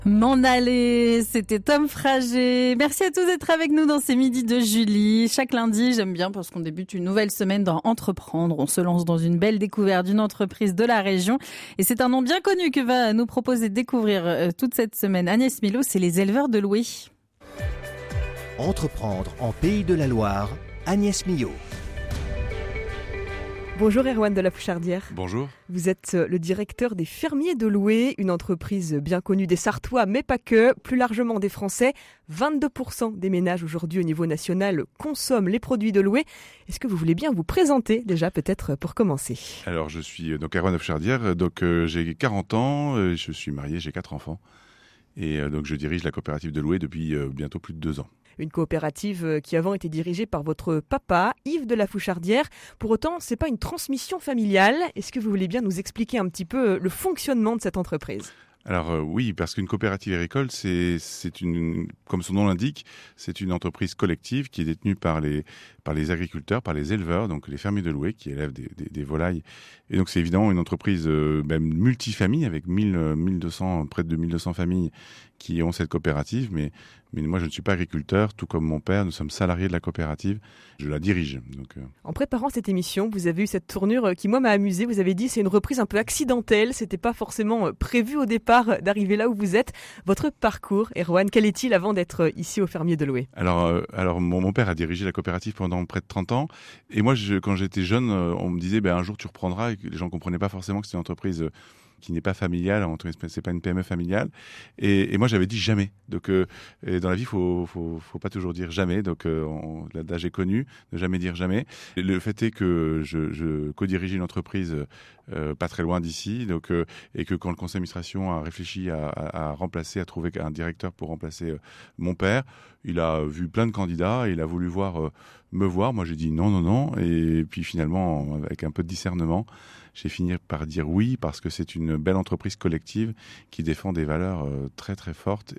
M'en aller, c'était Tom Frager. Merci à tous d'être avec nous dans ces midis de Julie. Chaque lundi, j'aime bien parce qu'on débute une nouvelle semaine dans Entreprendre. On se lance dans une belle découverte d'une entreprise de la région. Et c'est un nom bien connu que va nous proposer de découvrir toute cette semaine Agnès Milo, c'est les éleveurs de Loué. Entreprendre en Pays de la Loire, Agnès Millot. Bonjour Erwan de la Fouchardière. Bonjour. Vous êtes le directeur des Fermiers de Loué, une entreprise bien connue des Sartois, mais pas que, plus largement des Français. 22% des ménages aujourd'hui au niveau national consomment les produits de Loué. Est-ce que vous voulez bien vous présenter déjà peut-être pour commencer ? Alors je suis donc Erwan de la Fouchardière, j'ai 40 ans, je suis marié, j'ai 4 enfants et donc je dirige la coopérative de Loué depuis bientôt plus de 2 ans. Une coopérative qui avant était dirigée par votre papa, Yves de la Fouchardière. Pour autant, c'est pas une transmission familiale. Est-ce que vous voulez bien nous expliquer un petit peu le fonctionnement de cette entreprise ? Alors oui, parce qu'une coopérative agricole, c'est une, comme son nom l'indique, c'est une entreprise collective qui est détenue par les agriculteurs, par les éleveurs, donc les fermiers de Loué qui élèvent des volailles. Et donc c'est évidemment une entreprise même multifamille avec 1200, près de 1200 familles qui ont cette coopérative. Mais moi, je ne suis pas agriculteur, tout comme mon père. Nous sommes salariés de la coopérative. Je la dirige. En préparant cette émission, vous avez eu cette tournure qui, moi, m'a amusé. Vous avez dit c'est une reprise un peu accidentelle. C'était pas forcément prévu au départ d'arriver là où vous êtes. Votre parcours, Erwan, quel est-il avant d'être ici au Fermier de Loué ? Alors mon père a dirigé la coopérative pendant près de 30 ans. Et moi, quand j'étais jeune, on me disait un jour tu reprendras. Et les gens ne comprenaient pas forcément que c'était une entreprise qui n'est pas familiale, c'est pas une PME familiale. Et moi, j'avais dit jamais. Donc, dans la vie, faut pas toujours dire jamais. Donc, l'adage est connu, ne jamais dire jamais. Et le fait est que je co-dirigeais une entreprise pas très loin d'ici, et que quand le conseil d'administration a réfléchi à trouver un directeur pour remplacer mon père, il a vu plein de candidats et il a voulu me voir. Moi, j'ai dit non. Et puis finalement, avec un peu de discernement, j'ai fini par dire oui parce que c'est une belle entreprise collective qui défend des valeurs très très fortes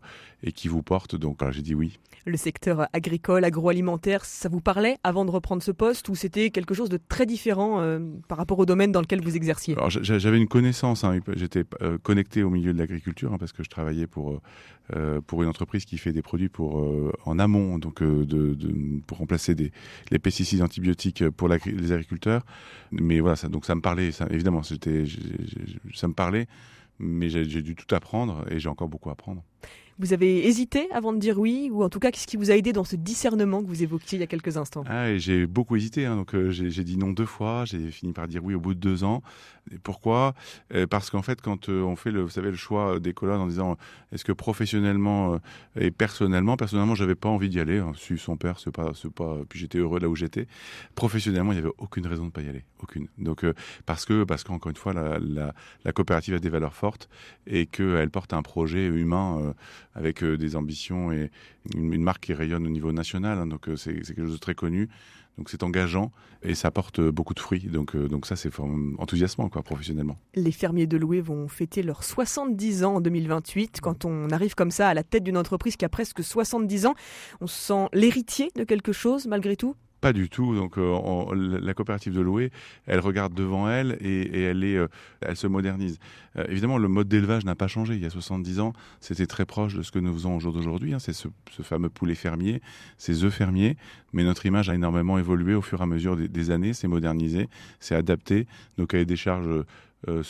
et qui vous porte. Donc j'ai dit oui. Le secteur agricole, agroalimentaire, ça vous parlait avant de reprendre ce poste ou c'était quelque chose de très différent par rapport au domaine dans lequel vous exerciez ? Alors j'avais une connaissance, j'étais connecté au milieu de l'agriculture parce que je travaillais pour une entreprise qui fait des produits en amont, donc pour remplacer les pesticides antibiotiques pour les agriculteurs. Mais voilà, ça me parlait, évidemment, ça me parlait, mais j'ai dû tout apprendre et j'ai encore beaucoup à apprendre. Vous avez hésité avant de dire oui, ou en tout cas, qu'est-ce qui vous a aidé dans ce discernement que vous évoquiez il y a quelques instants ? Et j'ai beaucoup hésité, donc j'ai dit non 2 fois, j'ai fini par dire oui au bout de 2 ans. Et pourquoi ? Parce qu'en fait, quand on fait le choix des colonnes en disant est-ce que professionnellement et personnellement, j'avais pas envie d'y aller. Si son père, c'est pas, puis j'étais heureux là où j'étais. Professionnellement, il n'y avait aucune raison de pas y aller, aucune. Donc parce qu'encore une fois, la coopérative a des valeurs fortes et qu'elle porte un projet humain avec des ambitions et une marque qui rayonne au niveau national. Donc c'est quelque chose de très connu. Donc c'est engageant et ça porte beaucoup de fruits. Donc ça c'est enthousiasmant professionnellement. Les Fermiers de Loué vont fêter leurs 70 ans en 2028. Quand on arrive comme ça à la tête d'une entreprise qui a presque 70 ans, on se sent l'héritier de quelque chose malgré tout ? Pas du tout. Donc, la coopérative de Loué, elle regarde devant elle et elle se modernise. Évidemment, le mode d'élevage n'a pas changé. Il y a 70 ans, c'était très proche de ce que nous faisons au jour d'aujourd'hui. C'est ce fameux poulet fermier, ces œufs fermiers. Mais notre image a énormément évolué au fur et à mesure des années. C'est modernisé, c'est adapté. Nos cahiers des charges donc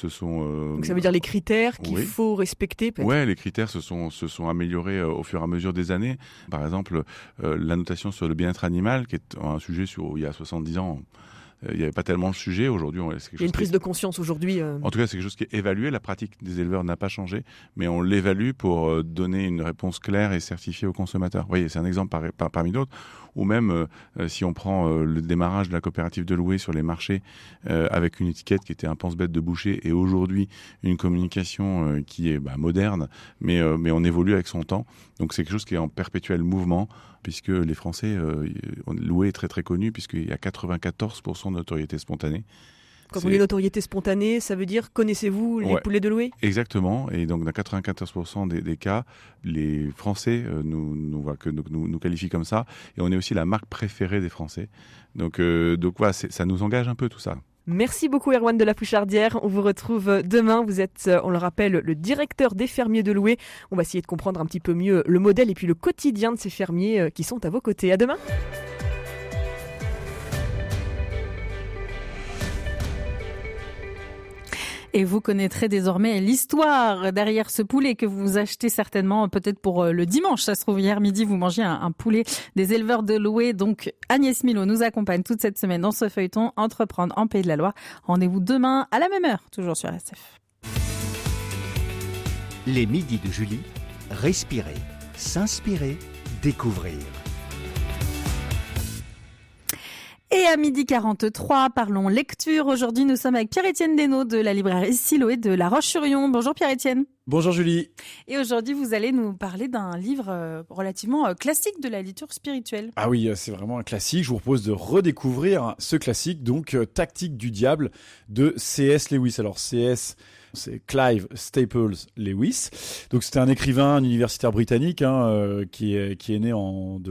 ça veut dire les critères qu'il faut respecter peut-être. Ouais, les critères se sont améliorés au fur et à mesure des années. Par exemple, la notation sur le bien-être animal, qui est un sujet il y a 70 ans. Il n'y avait pas tellement de sujet. Aujourd'hui, il y a une prise de conscience aujourd'hui. En tout cas, c'est quelque chose qui est évalué. La pratique des éleveurs n'a pas changé, mais on l'évalue pour donner une réponse claire et certifiée aux consommateurs. Vous voyez, c'est un exemple parmi d'autres. Ou même, si on prend le démarrage de la coopérative de Loué sur les marchés avec une étiquette qui était un pense-bête de boucher et aujourd'hui une communication qui est moderne, mais on évolue avec son temps. Donc c'est quelque chose qui est en perpétuel mouvement puisque les Français, Loué est très très connu puisqu'il y a 94% de notoriété spontanée. Quand on dit notoriété spontanée, ça veut dire connaissez-vous les poulets de Loué ? Exactement. Et donc dans 94% des cas, les Français nous qualifient comme ça. Et on est aussi la marque préférée des Français. Donc voilà, ça nous engage un peu tout ça. Merci beaucoup Erwan de la Fouchardière. On vous retrouve demain. Vous êtes, on le rappelle, le directeur des fermiers de Loué. On va essayer de comprendre un petit peu mieux le modèle et puis le quotidien de ces fermiers qui sont à vos côtés. À demain. Et vous connaîtrez désormais l'histoire derrière ce poulet que vous achetez certainement peut-être pour le dimanche. Ça se trouve, hier midi, vous mangez un poulet des éleveurs de Loué. Donc, Agnès Milot nous accompagne toute cette semaine dans ce feuilleton Entreprendre en Pays de la Loire. Rendez-vous demain à la même heure, toujours sur RCF. Les midis de Julie, respirer, s'inspirer, découvrir. Et à 12h43, parlons lecture. Aujourd'hui, nous sommes avec Pierre-Étienne Desnaud de la librairie Siloé de La Roche-sur-Yon. Bonjour Pierre-Étienne. Bonjour Julie. Et aujourd'hui, vous allez nous parler d'un livre relativement classique de la littérature spirituelle. Ah oui, c'est vraiment un classique. Je vous propose de redécouvrir ce classique, donc Tactique du diable de C.S. Lewis. Alors C.S., c'est Clive Staples Lewis. Donc c'était un écrivain, un universitaire britannique qui est né en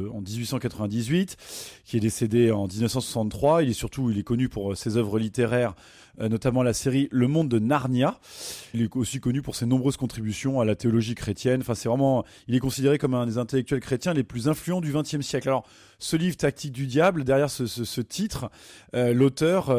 1898, qui est décédé en 1963. Il est connu pour ses œuvres littéraires, notamment la série Le Monde de Narnia. Il est aussi connu pour ses nombreuses contributions à la théologie chrétienne. Enfin, il est considéré comme un des intellectuels chrétiens les plus influents du XXe siècle. Alors, ce livre Tactique du diable, derrière ce titre, l'auteur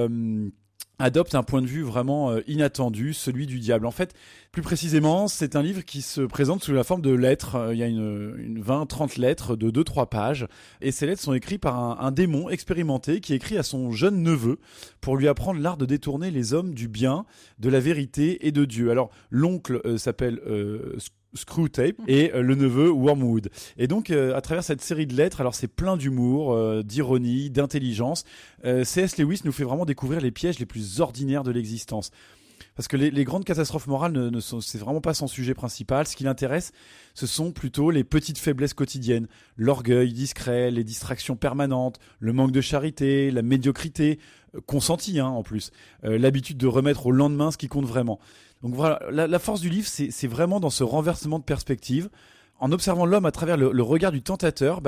adopte un point de vue vraiment inattendu, celui du diable. En fait, plus précisément, c'est un livre qui se présente sous la forme de lettres. Il y a une 20-30 lettres de 2-3 pages. Et ces lettres sont écrites par un démon expérimenté qui écrit à son jeune neveu pour lui apprendre l'art de détourner les hommes du bien, de la vérité et de Dieu. Alors, l'oncle s'appelle Screwtape et le neveu Wormwood. Et donc à travers cette série de lettres, alors c'est plein d'humour, d'ironie, d'intelligence, C.S. Lewis nous fait vraiment découvrir les pièges les plus ordinaires de l'existence. Parce que les grandes catastrophes morales c'est vraiment pas son sujet principal. Ce qui l'intéresse, ce sont plutôt les petites faiblesses quotidiennes, l'orgueil discret, les distractions permanentes, le manque de charité, la médiocrité consentie en plus, l'habitude de remettre au lendemain ce qui compte vraiment. Donc voilà, la force du livre, c'est vraiment dans ce renversement de perspective. En observant l'homme à travers le regard du tentateur,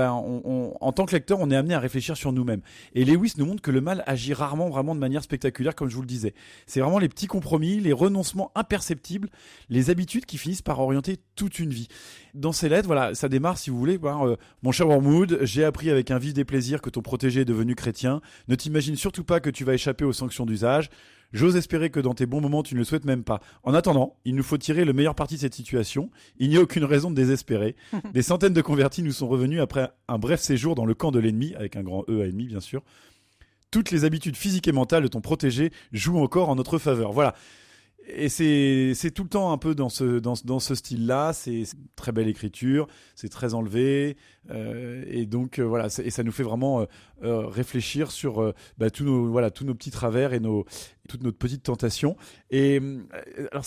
en tant que lecteur, on est amené à réfléchir sur nous-mêmes. Et Lewis nous montre que le mal agit rarement vraiment de manière spectaculaire, comme je vous le disais. C'est vraiment les petits compromis, les renoncements imperceptibles, les habitudes qui finissent par orienter toute une vie. Dans ces lettres, voilà, ça démarre, si vous voulez, par mon cher Wormwood, j'ai appris avec un vif déplaisir que ton protégé est devenu chrétien. Ne t'imagine surtout pas que tu vas échapper aux sanctions d'usage. J'ose espérer que dans tes bons moments, tu ne le souhaites même pas. En attendant, il nous faut tirer le meilleur parti de cette situation. Il n'y a aucune raison de désespérer. Des centaines de convertis nous sont revenus après un bref séjour dans le camp de l'ennemi, avec un grand E à ennemi, bien sûr. Toutes les habitudes physiques et mentales de ton protégé jouent encore en notre faveur. Voilà. Et c'est tout le temps un peu dans ce style-là. C'est une très belle écriture, c'est très enlevé, et donc voilà. Et ça nous fait vraiment réfléchir sur tous nos petits travers et toute notre petite tentation. Et alors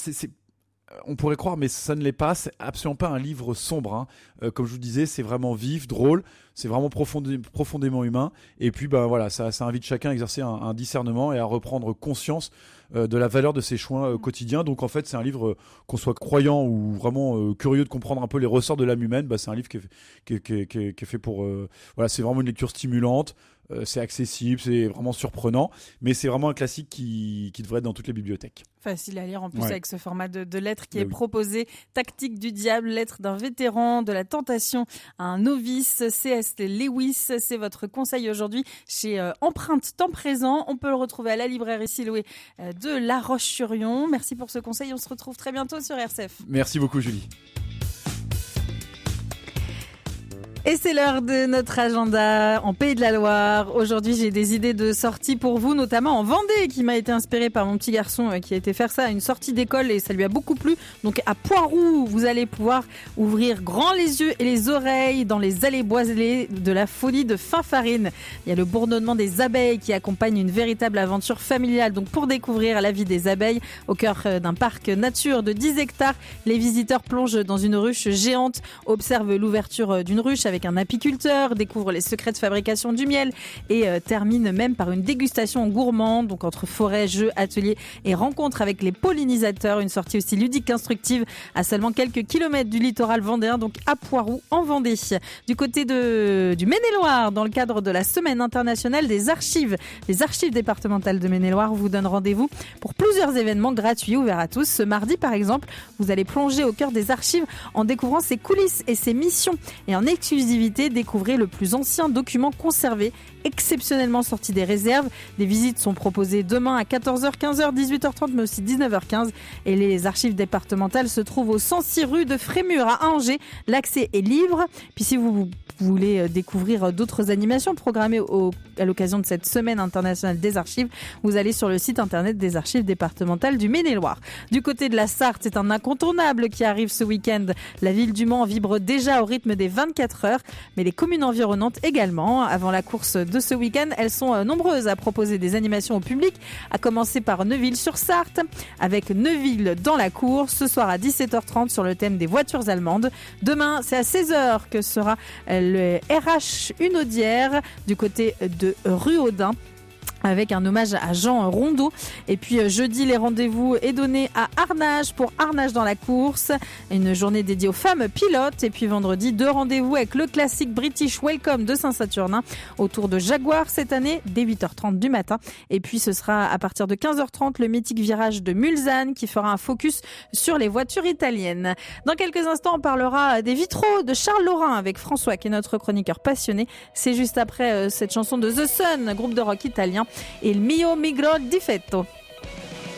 on pourrait croire, mais ça ne l'est pas. C'est absolument pas un livre sombre. Comme je vous disais, c'est vraiment vif, drôle. C'est vraiment profondément humain. Et puis, ça invite chacun à exercer un discernement et à reprendre conscience de la valeur de ses choix quotidiens. Donc, en fait, c'est un livre, qu'on soit croyant ou vraiment curieux de comprendre un peu les ressorts de l'âme humaine. C'est un livre qui est fait pour. C'est vraiment une lecture stimulante. C'est accessible, c'est vraiment surprenant, mais c'est vraiment un classique qui devrait être dans toutes les bibliothèques. Facile à lire en plus avec ce format de lettres qui est proposé. Tactique du diable, lettre d'un vétéran de la tentation à un novice. C.S. Lewis, c'est votre conseil aujourd'hui chez Empreinte Temps Présent. On peut le retrouver à la librairie Siloé de La Roche-sur-Yon. Merci pour ce conseil, on se retrouve très bientôt sur RCF. Merci beaucoup Julie. Et c'est l'heure de notre agenda en Pays de la Loire. Aujourd'hui, j'ai des idées de sorties pour vous, notamment en Vendée, qui m'a été inspirée par mon petit garçon qui a été faire ça à une sortie d'école et ça lui a beaucoup plu. Donc à Poiroux, vous allez pouvoir ouvrir grand les yeux et les oreilles dans les allées boisées de la folie de Finfarine. Il y a le bourdonnement des abeilles qui accompagne une véritable aventure familiale. Donc pour découvrir la vie des abeilles au cœur d'un parc nature de 10 hectares, les visiteurs plongent dans une ruche géante, observent l'ouverture d'une ruche avec avec un apiculteur, découvre les secrets de fabrication du miel et termine même par une dégustation gourmande, donc entre forêt, jeux, ateliers et rencontres avec les pollinisateurs. Une sortie aussi ludique qu'instructive à seulement quelques kilomètres du littoral vendéen, donc à Poiroux en Vendée. Du côté du Maine-et-Loire, dans le cadre de la Semaine internationale des archives, les archives départementales de Maine-et-Loire vous donnent rendez-vous pour plusieurs événements gratuits ouverts à tous. Ce mardi par exemple, vous allez plonger au cœur des archives en découvrant ses coulisses et ses missions, et en exclusivité découvrez le plus ancien document conservé exceptionnellement sorti des réserves. Des visites sont proposées demain à 14h, 15h, 18h30 mais aussi 19h15, et les archives départementales se trouvent au 106 rue de Frémur à Angers. L'accès est libre. Puis si vous voulez découvrir d'autres animations programmées à l'occasion de cette Semaine internationale des archives, vous allez sur le site internet des archives départementales du Maine-et-Loire. Du côté de la Sarthe, c'est un incontournable qui arrive ce week-end. La ville du Mans vibre déjà au rythme des 24 heures, mais les communes environnantes également. Avant la course de ce week-end, elles sont nombreuses à proposer des animations au public, à commencer par Neuville-sur-Sarthe, avec Neuville dans la course, ce soir à 17h30 sur le thème des voitures allemandes. Demain, c'est à 16h que sera le RH Unaudière du côté de Ruaudin, avec un hommage à Jean Rondeau. Et puis jeudi, les rendez-vous est donné à Arnage pour Arnage dans la course, une journée dédiée aux femmes pilotes. Et puis vendredi, 2 rendez-vous avec le classique British Welcome de Saint-Saturnin autour de Jaguar cette année dès 8h30 du matin. Et puis ce sera à partir de 15h30 le mythique virage de Mulsanne qui fera un focus sur les voitures italiennes. Dans quelques instants, on parlera des vitraux de Charles Laurin avec François qui est notre chroniqueur passionné. C'est juste après cette chanson de The Sun, groupe de rock italien, Il mio migro difetto.